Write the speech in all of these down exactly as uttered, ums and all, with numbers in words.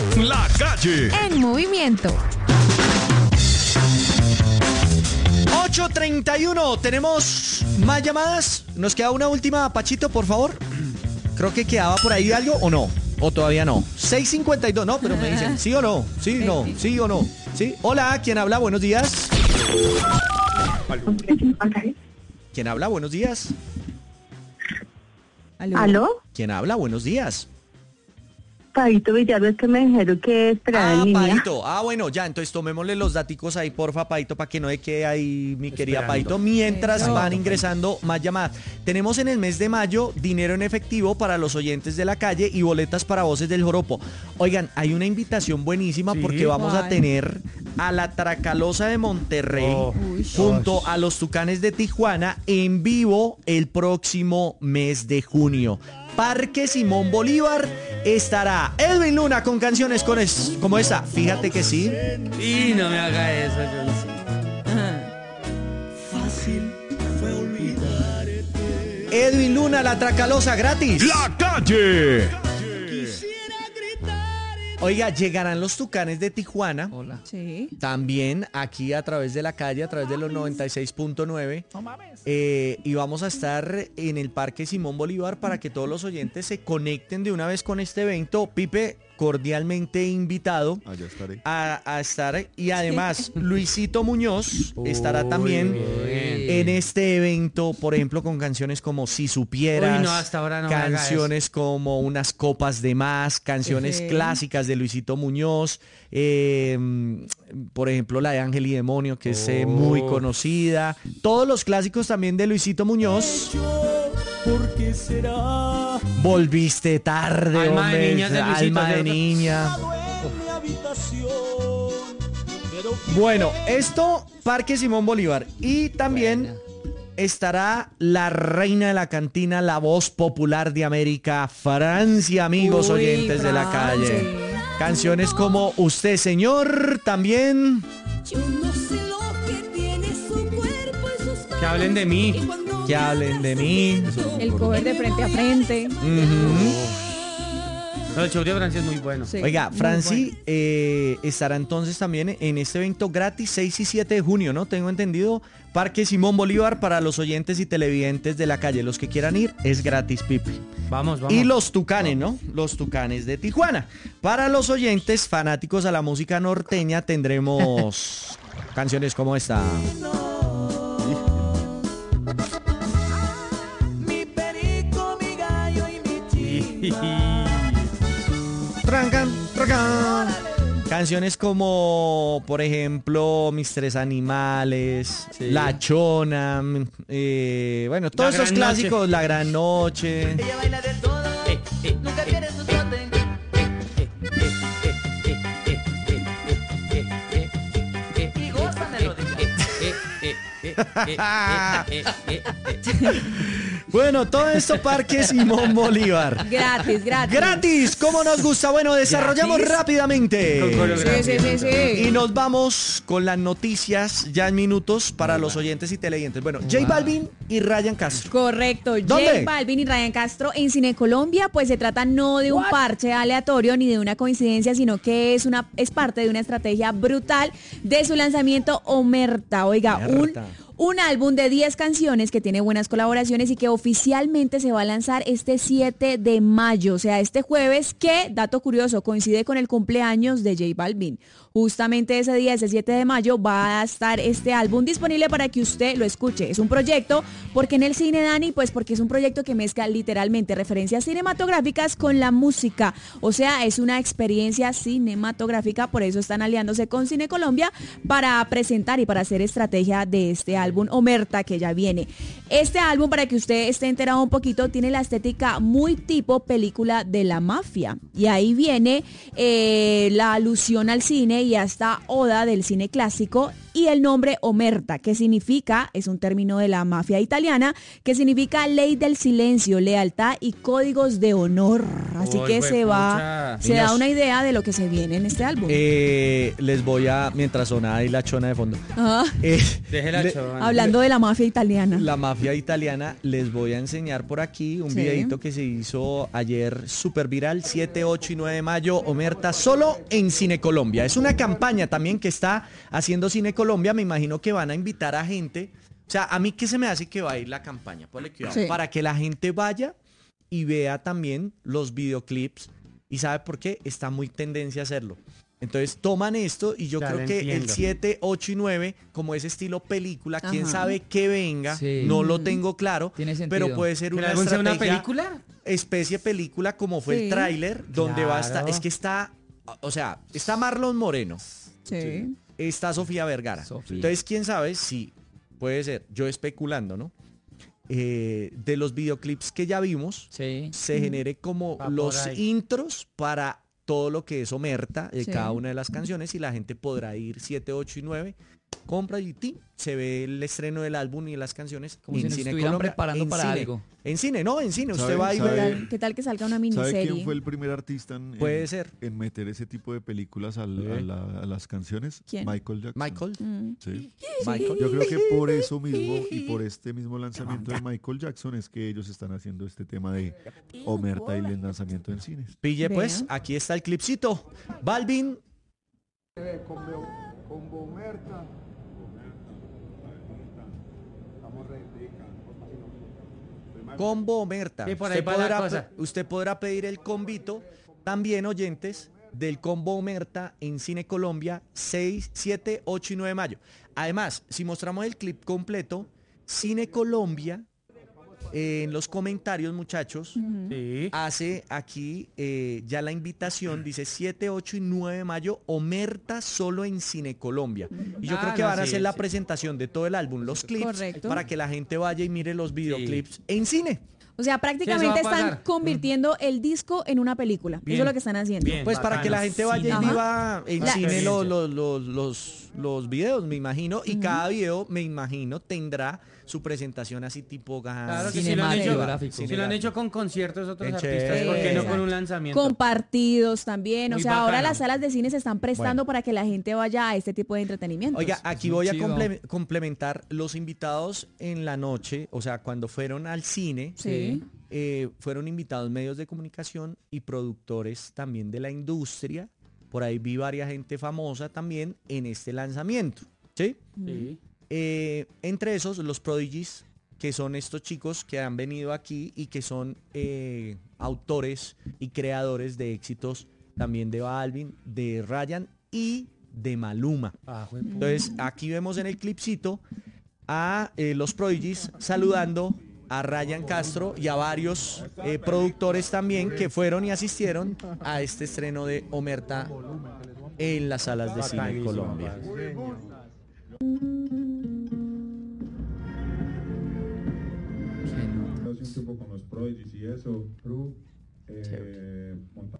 La Calle en movimiento. ocho treinta y uno, tenemos más llamadas. Nos queda una última, Pachito, por favor. Creo que quedaba por ahí algo, ¿o no? ¿O todavía no? seis cincuenta y dos, no, pero me dicen, ¿sí o no? ¿Sí, no? ¿Sí o no? ¿Sí? Hola, ¿quién habla? Buenos días. ¿Quién habla? Buenos días. ¿Aló? ¿Aló? ¿Quién habla? Buenos días. Paito Villalba, que me dijeron que esperaba Ah, en línea. Paito. Ah, bueno, ya, entonces tomémosle los daticos ahí, porfa, Paito, para que no de quede ahí, mi querida Esperando. Paito, mientras Eso. van ingresando más llamadas. Tenemos en el mes de mayo dinero en efectivo para los oyentes de la calle y boletas para Voces del Joropo. Oigan, hay una invitación buenísima Sí. porque vamos a ¿Cuál? tener a la Tracalosa de Monterrey Oh. Uy. junto a los Tucanes de Tijuana en vivo el próximo mes de junio. Parque Simón Bolívar estará Edwin Luna con canciones con es- como esta. Fíjate que sí. Y no me haga eso, John. Edwin Luna, la Tracalosa, gratis. La Calle. Oiga, llegarán los Tucanes de Tijuana. Hola. Sí. También aquí a través de la calle, a través de los noventa y seis punto nueve. Eh, y vamos a estar en el Parque Simón Bolívar para que todos los oyentes se conecten de una vez con este evento. Pipe, cordialmente invitado Allá estaré. a, a estar. Y además, Luisito Muñoz estará Uy, también bien. en este evento, por ejemplo, con canciones como Si Supieras, Uy, no, hasta ahora no me haga canciones como Unas Copas de Más, canciones Sí. clásicas de Luisito Muñoz, eh, por ejemplo, la de Ángel y Demonio, que es eh, muy Oh. conocida, todos los clásicos también de Luisito Muñoz. Volviste tarde, Alma de hombre, niña de Luisito, alma de ¿cierto? niña. Bueno, esto, Parque Simón Bolívar. Y también Buena. estará la reina de la cantina, la voz popular de América, Francia, amigos Uy, oyentes de la Francia. calle. Canciones como Usted, Señor, también. Yo no sé lo que tiene su cuerpo y sus Que hablen de mí. manos, y cuando Que hablen de mí. El cover de frente a frente. Ujú. No, el show de Francia es muy bueno. Sí, Oiga, muy Franci bueno. eh, estará entonces también en este evento gratis seis y siete de junio, ¿no? Tengo entendido. Parque Simón Bolívar para los oyentes y televidentes de la calle. Los que quieran ir, es gratis, Pipe. Vamos, vamos. Y los Tucanes, ¿no? Los Tucanes de Tijuana. Para los oyentes fanáticos a la música norteña tendremos canciones como esta. Trancan, trancan. Canciones como, por ejemplo, Mis Tres Animales, Sí. La Chona, mm, eh, bueno, todos La esos Gran clásicos, Noche. La Gran Noche. Ella baila de todo, Eh, eh, nunca pierde su trote. Y goza melódica. Bueno, todo esto Parque Simón Bolívar. Gratis, gratis. Gratis, como nos gusta. Bueno, desarrollamos ¿Gratis? rápidamente. Con Sí, coreografía. sí, sí, sí. Y nos vamos con las noticias ya en minutos para los oyentes y televidentes. Bueno, J Balvin y Ryan Castro. Correcto, ¿Dónde? J Balvin y Ryan Castro en Cine Colombia, pues se trata no de un parche aleatorio ni de una coincidencia, sino que es una es parte de una estrategia brutal de su lanzamiento Omerta. Oiga, un Omerta. Un álbum de diez canciones que tiene buenas colaboraciones y que oficialmente se va a lanzar este siete de mayo, o sea, este jueves, que, dato curioso, coincide con el cumpleaños de J Balvin. Justamente ese día, ese siete de mayo, va a estar este álbum disponible para que usted lo escuche. Es un proyecto, porque en el cine, Dani, pues porque es un proyecto que mezcla literalmente referencias cinematográficas con la música. O sea, es una experiencia cinematográfica, por eso están aliándose con Cine Colombia para presentar y para hacer estrategia de este álbum Omerta que ya viene. Este álbum, para que usted esté enterado un poquito, tiene la estética muy tipo película de la mafia. Y ahí viene eh, la alusión al cine y hasta oda del cine clásico. Y el nombre Omerta, que significa, es un término de la mafia italiana, que significa ley del silencio, lealtad y códigos de honor. Así Uy, que se va, juepucha. se Niños. da una idea de lo que se viene en este álbum. Eh, les voy a, mientras sonaba ahí la chona de fondo. Ah, Eh, Deje la le- chona. Hablando de la mafia italiana. La mafia italiana, les voy a enseñar por aquí un Sí. videito que se hizo ayer súper viral, siete, ocho y nueve de mayo, Omerta, solo en Cine Colombia. Es una campaña también que está haciendo Cine Colombia, me imagino que van a invitar a gente. O sea, a mí qué se me hace que va a ir la campaña, ponle cuidado, Sí. para que la gente vaya y vea también los videoclips. ¿Y sabe por qué? Está muy tendencia a hacerlo. Entonces toman esto y yo Ya creo lo que el entiendo. siete, ocho y nueve, como ese estilo película, quién Ajá. sabe qué venga, Sí. no lo tengo claro, Tiene sentido. pero puede ser ¿Que una el álbum sea una estrategia, película? especie película como fue Sí. el tráiler, donde va a estar, Claro. es que está, o sea, está Marlon Moreno, Sí. está Sofía Vergara. Sofía. Entonces, quién sabe si puede ser, yo especulando, ¿no? Eh, de los videoclips que ya vimos, Sí. se genere como Va por los ahí. intros para todo lo que es Omerta de Sí. cada una de las canciones y la gente podrá ir siete, ocho y nueve, compra y ti, se ve el estreno del álbum y las canciones Como en si nos Cine estuvieran Colombia, preparando en para cine. algo. En cine, no, en cine, usted ¿Sabe? va y ¿Qué ve. ¿Sabe? tal, qué tal que salga una ¿Sabe miniserie? quién fue el primer artista en, Puede en- ser. en meter ese tipo de películas al- Sí. a, la- a las canciones? ¿Quién? Michael Jackson. Michael, Mm. Sí. Michael. Yo creo que por eso mismo y por este mismo lanzamiento de Michael Jackson es que ellos están haciendo este tema de Omerta y el lanzamiento en cines. Pille Vea. pues, aquí está el clipcito. Balvin, combo Omerta. Sí, por ahí Usted va la podrá, cosa. usted podrá pedir el combito, también oyentes, del combo Omerta en Cine Colombia, seis, siete, ocho y nueve de mayo. Además, si mostramos el clip completo, Cine Colombia, eh, en los comentarios, muchachos, Sí. hace aquí eh, ya la invitación, dice siete, ocho y nueve de mayo, Omerta solo en Cine Colombia. Y yo Ah, creo que no, van a sí, hacer la sí. presentación de todo el álbum, los clips, Correcto. para que la gente vaya y mire los videoclips en cine. O sea, prácticamente Sí, eso va a están pasar. convirtiendo el disco en una película. Bien. Eso es lo que están haciendo. Bien. Pues para que la bacano. gente vaya y Ajá. viva en La- cine experiencia. los, los, los, los, los videos, me imagino, y cada video, me imagino, tendrá su presentación así tipo gas. Claro que si lo han hecho, Cinematográfico. si lo han hecho con conciertos otros En artistas, chévere. ¿por qué no con Exacto. un lanzamiento? Compartidos también. O Muy sea, ahora bacano. las salas de cine se están prestando para que la gente vaya a este tipo de entretenimiento. Oiga, aquí muy voy a chido. comple- complementar los invitados en la noche, o sea, cuando fueron al cine, Sí. eh, fueron invitados medios de comunicación y productores también de la industria. Por ahí vi varias gente famosa también en este lanzamiento, ¿sí? Sí. Eh, entre esos, los Prodigies, que son estos chicos que han venido aquí y que son eh, autores y creadores de éxitos también de Balvin, de Ryan y de Maluma. Ah, jue- Entonces, aquí vemos en el clipcito a eh, los Prodigies saludando a Ryan Castro y a varios eh, productores también que fueron y asistieron a este estreno de Omerta en las salas de cine Bacanísimo, Colombia. parce. Qué nota. Hace un tiempo con los Prodigies y eso, Crew, eh, monta-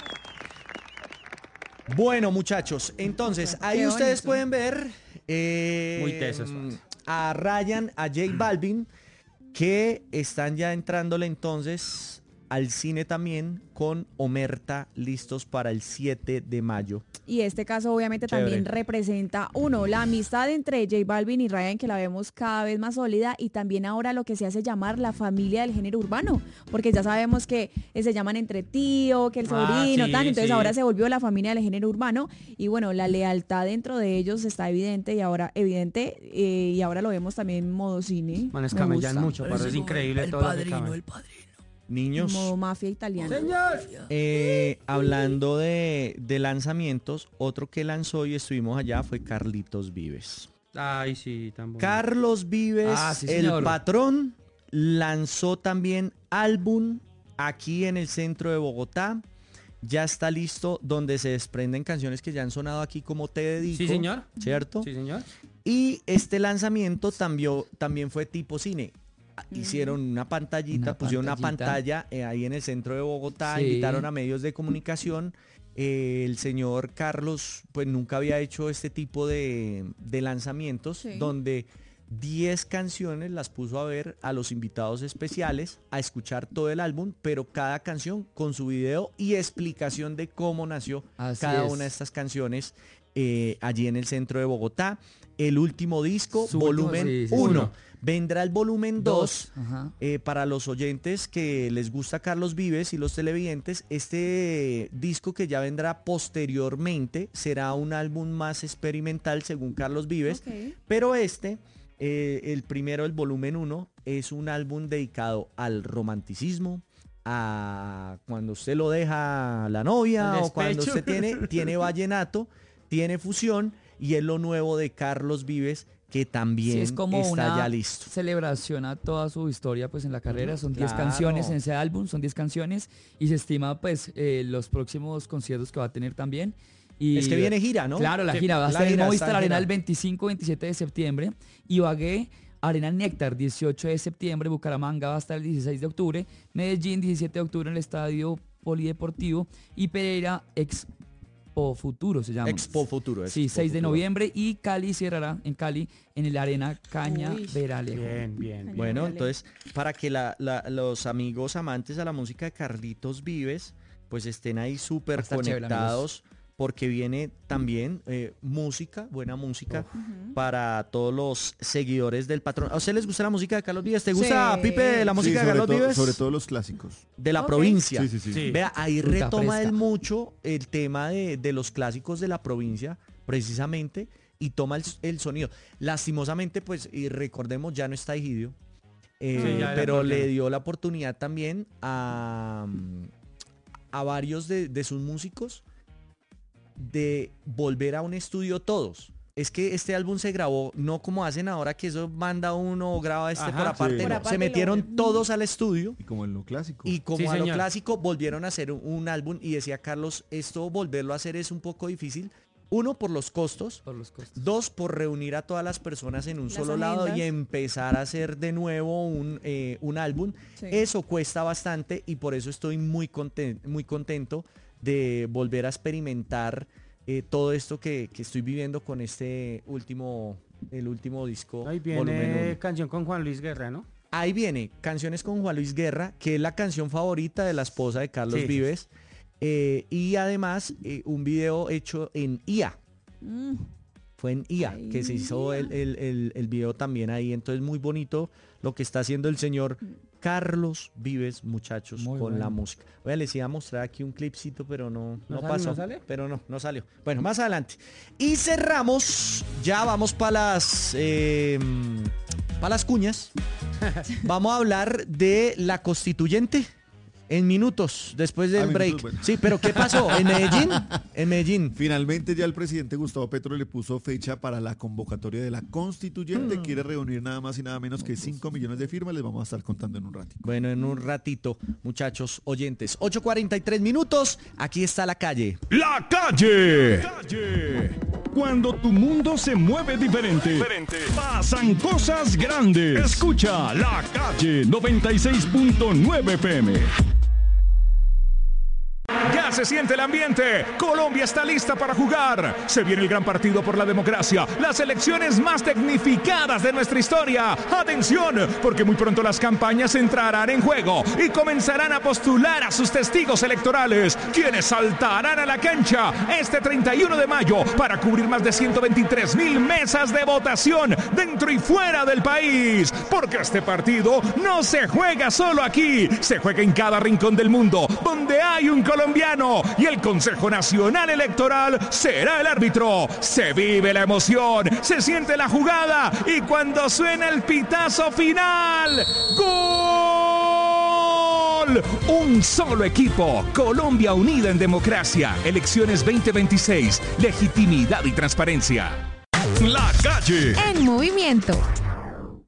Bueno, muchachos, entonces ahí Qué ustedes bonito. pueden ver eh, Muy tesos. a Ryan, a J Balvin, que están ya entrándole entonces al cine también con Omerta listos para el siete de mayo. Y este caso obviamente Chévere. también representa, uno, la amistad entre J Balvin y Ryan, que la vemos cada vez más sólida, y también ahora lo que se hace llamar la familia del género urbano, porque ya sabemos que eh, se llaman entre tío, que el Ah, sobrino, sí, tan, entonces sí. ahora se volvió la familia del género urbano, y bueno, la lealtad dentro de ellos está evidente, y ahora, evidente, eh, y ahora lo vemos también en modo cine. Manes Me camellan gusta. mucho, pero es increíble El todo lo que padrino, camellan. el padrino. Niños, Modo mafia italiana. eh, hablando de, de lanzamientos, otro que lanzó y estuvimos allá fue Carlitos Vives. Ay, sí, tan bonito. Carlos Vives, Ah, sí, el señor. patrón, lanzó también álbum aquí en el centro de Bogotá. Ya está listo, donde se desprenden canciones que ya han sonado aquí como Te Dedico. Sí, señor. ¿Cierto? Sí, señor. Y este lanzamiento también, también fue tipo cine. Hicieron una pantallita, Una pusieron una pantallita. pantalla eh, ahí en el centro de Bogotá, Sí. invitaron a medios de comunicación. Eh, el señor Carlos pues nunca había hecho este tipo de, de lanzamientos Sí. donde diez canciones, las puso a ver a los invitados especiales, a escuchar todo el álbum, pero cada canción con su video y explicación de cómo nació Así cada es. una de estas canciones eh, allí en el centro de Bogotá. El último disco, Su último, volumen sí, sí, uno. uno. Vendrá el volumen dos. Ajá. Eh, para los oyentes que les gusta Carlos Vives y los televidentes, este disco que ya vendrá posteriormente será un álbum más experimental según Carlos Vives, Ok. pero este, eh, el primero, el volumen uno, es un álbum dedicado al romanticismo, a cuando usted lo deja a la novia Al o cuando despecho. usted tiene, tiene vallenato, tiene fusión, y es lo nuevo de Carlos Vives, que también Sí, es como está una ya listo. celebración a toda su historia pues en la carrera. Son diez Claro. canciones en ese álbum, son diez canciones y se estima pues eh, los próximos conciertos que va a tener también. Y, Es que viene gira, ¿no? Claro, la Que- gira va a la estar en gira Movistar está en Arena gira. el veinticinco veintisiete de septiembre, Ibagué, Arena Néctar dieciocho de septiembre, Bucaramanga va a estar el dieciséis de octubre, Medellín diecisiete de octubre en el Estadio Polideportivo y Pereira Expo Futuro se llama. Expo Futuro. Sí, Expo seis de Futuro. noviembre y Cali cerrará en Cali en el Arena Cañaveralejo. Bien, bien. Bueno, Vale. entonces, para que la- la- los amigos amantes a la música de Carlitos Vives, pues estén ahí súper Va a estar chévere, conectados, porque viene también eh, música, buena música, para todos los seguidores del patrón. ¿A ustedes les gusta la música de Carlos Vives? ¿Te gusta, Sí. Pipe, la Sí, música de sobre Carlos todo- Vives? Sobre todo los clásicos. De la Ok. provincia. Sí, sí, sí. Sí. Vea, ahí Fruta retoma fresca. él mucho el tema de, de los clásicos de la provincia, precisamente, y toma el, el sonido. Lastimosamente, pues, y recordemos, ya no está Egidio, eh, Sí, ya, ya, pero por le ya. dio la oportunidad también a, a varios de, de sus músicos de volver a un estudio todos. Es que este álbum se grabó no como hacen ahora, que eso manda uno o graba este Ajá, por aparte, sí. no. Por aparte Se lo metieron unen. todos al estudio. Y como en lo clásico. Y como Sí, a lo señor. clásico volvieron a hacer un, un álbum y decía Carlos, esto volverlo a hacer es un poco difícil. Uno, por los costos. Por los costos. Dos, por reunir a todas las personas en un Las solo lado y agendas. empezar a hacer de nuevo un, eh, un álbum. Sí. Eso cuesta bastante y por eso estoy muy contento, muy contento de volver a experimentar eh, todo esto que, que estoy viviendo con este último, el último disco. Ahí volumen viene uno. canción con Juan Luis Guerra, ¿no? Ahí viene, Canciones con Juan Luis Guerra, que es la canción favorita de la esposa de Carlos Sí, sí, Vives. Eh, y además eh, un video hecho en I A. Mm. Fue en I A Ay, que se hizo el, el, el, el video también ahí. Entonces muy bonito lo que está haciendo el señor Carlos Vives, muchachos, Muy con la bueno. música. Oye, les iba a mostrar aquí un clipcito, pero no, no, ¿No sale, pasó. no sale? Pero no, no salió. Bueno, más adelante. Y cerramos, ya vamos para las, eh, para las cuñas. Vamos a hablar de la constituyente. En minutos, después del Ah, minutos, break. bueno. Sí, pero ¿qué pasó? ¿En Medellín? En Medellín. Finalmente ya el presidente Gustavo Petro le puso fecha para la convocatoria de la constituyente. Mm. Quiere reunir nada más y nada menos que cinco millones de firmas. Les vamos a estar contando en un ratito. Bueno, en un ratito, muchachos oyentes. ocho cuarenta y tres minutos. Aquí está la calle. La calle. Cuando tu mundo se mueve diferente, pasan cosas grandes. Escucha La Calle noventa y seis punto nueve F M. Ya se siente el ambiente. Colombia está lista para jugar. Se viene el gran partido por la democracia. Las elecciones más tecnificadas de nuestra historia. Atención, porque muy pronto las campañas entrarán en juego y comenzarán a postular a sus testigos electorales, quienes saltarán a la cancha este treinta y uno de mayo para cubrir más de ciento veintitrés mil mesas de votación dentro y fuera del país. Porque este partido no se juega solo aquí, se juega en cada rincón del mundo donde hay un colombiano, y el Consejo Nacional Electoral será el árbitro. Se vive la emoción, se siente la jugada y cuando suena el pitazo final, ¡gol! Un solo equipo, Colombia unida en democracia, elecciones veinte veintiséis, legitimidad y transparencia. La calle. En movimiento.